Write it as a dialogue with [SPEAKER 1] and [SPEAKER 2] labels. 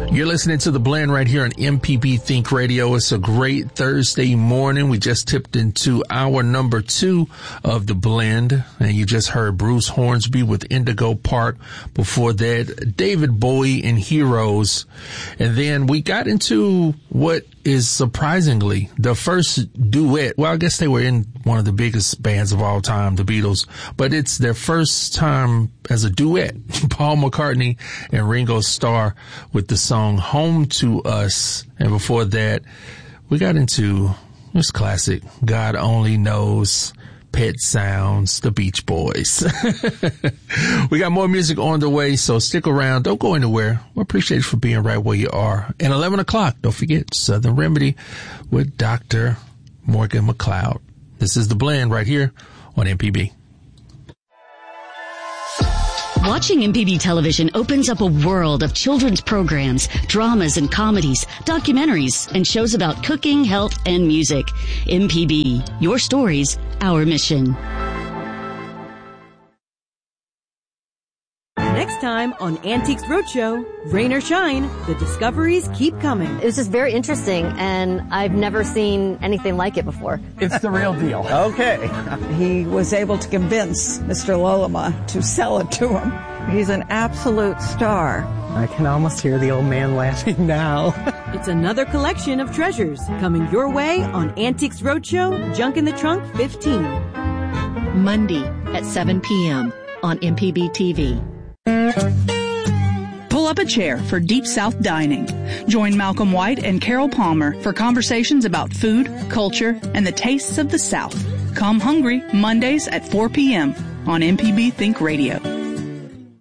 [SPEAKER 1] You're listening to The Blend right here on MPB Think Radio. It's a great Thursday morning. We just tipped into hour number 2 of The Blend, and you just heard Bruce Hornsby with Indigo Park. Before that, David Bowie and Heroes. And then we got into what is surprisingly the first duet. Well, I guess they were in one of the biggest bands of all time, the Beatles, but it's their first time as a duet. Paul McCartney and Ringo Starr with the song Home to Us. And before that, we got into this classic, God Only Knows, Pet Sounds, the Beach Boys. We got more music on the way, so stick around. Don't go anywhere. We appreciate you for being right where you are. And 11 o'clock, don't forget Southern Remedy with Dr. Morgan McLeod. This is The Blend right here on MPB.
[SPEAKER 2] Watching MPB television opens up a world of children's programs, dramas and comedies, documentaries, and shows about cooking, health, and music. MPB, your stories, our mission.
[SPEAKER 3] Next time on Antiques Roadshow, rain or shine, the discoveries keep coming.
[SPEAKER 4] It was just very interesting, and I've never seen anything like it before.
[SPEAKER 5] It's the real deal.
[SPEAKER 6] Okay. He was able to convince Mr. Lolema to sell it to him. He's an absolute star.
[SPEAKER 5] I can almost hear the old man laughing now.
[SPEAKER 3] It's another collection of treasures coming your way on Antiques Roadshow, Junk in the Trunk 15.
[SPEAKER 7] Monday at 7 p.m. on MPB TV.
[SPEAKER 8] Pull up a chair for Deep South Dining. Join Malcolm White and Carol Palmer for conversations about food, culture, and the tastes of the South. Come hungry Mondays at 4 p.m. on MPB Think Radio.